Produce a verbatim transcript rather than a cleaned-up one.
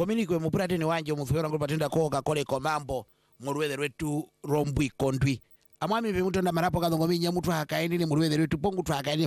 kominiko mupurateni wanje mufika ngo patenda koka kole komambo mulwethe rwetu rombwi kondwi amwami pe mutonda marapo kadongo minya mutu akaeni ni mulwethe rwetu pongu tu akaeni